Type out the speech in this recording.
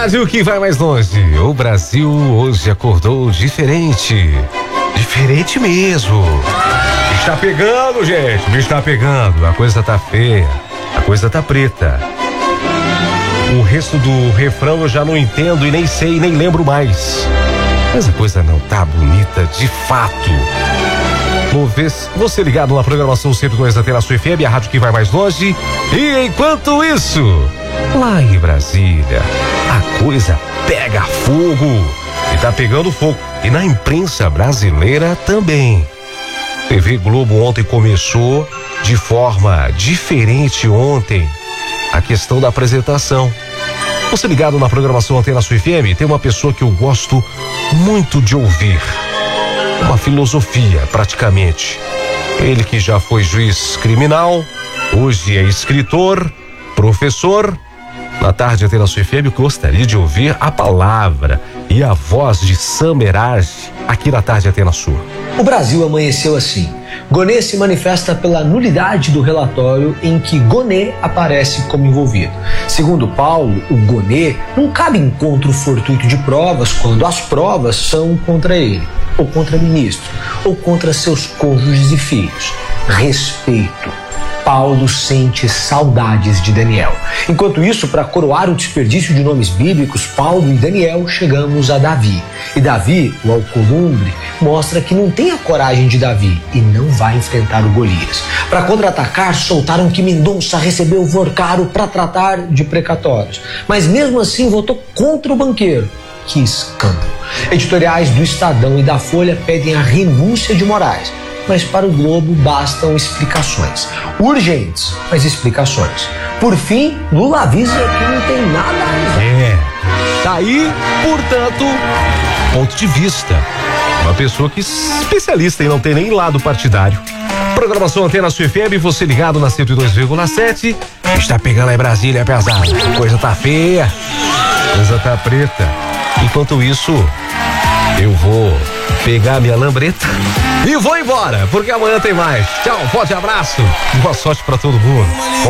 rádio que vai mais longe. O Brasil hoje acordou diferente. Diferente mesmo. Está pegando, gente. Me está pegando. A coisa tá feia. A coisa tá preta. O resto do refrão eu já não entendo e nem sei, nem lembro mais. Mas a coisa não tá bonita de fato. Você ligado na programação 102 da Tela Sul FM, a rádio que vai mais longe. E enquanto isso, lá em Brasília, a coisa pega fogo. E tá pegando fogo. E na imprensa brasileira também. TV Globo ontem começou de forma diferente ontem a questão da apresentação. Você ligado na programação Antena Sul FM, tem uma pessoa que eu gosto muito de ouvir. Uma filosofia, praticamente. Ele que já foi juiz criminal, hoje é escritor, professor. Na tarde Antena Sul FM, gostaria de ouvir a palavra e a voz de Sam Merage aqui na tarde Antena Sul. O Brasil amanheceu assim. Gonê se manifesta pela nulidade do relatório em que Gonê aparece como envolvido. Segundo Paulo, o Gonê não cabe encontro fortuito de provas quando as provas são contra ele, ou contra ministro, ou contra seus cônjuges e filhos. Respeito. Paulo sente saudades de Daniel. Enquanto isso, para coroar o desperdício de nomes bíblicos, Paulo e Daniel, chegamos a Davi. E Davi, o alcolumbre, mostra que não tem a coragem de Davi e não vai enfrentar o Golias. Para contra-atacar, soltaram que Mendonça recebeu o Vorcaro para tratar de precatórios. Mas mesmo assim votou contra o banqueiro. Que escândalo. Editoriais do Estadão e da Folha pedem a renúncia de Moraes. Mas para o Globo bastam explicações. Urgentes, mas explicações. Por fim, Lula avisa que não tem nada a dizer. Tá aí, portanto, ponto de vista. Uma pessoa que é especialista e não tem nem lado partidário. Programação Antena Sul FM, você ligado na 102,7. Está pegando aí Brasília, pesado. A coisa tá feia, a coisa tá preta. Enquanto isso, eu vou pegar minha lambreta e vou embora, porque amanhã tem mais. Tchau, forte abraço, boa sorte pra todo mundo.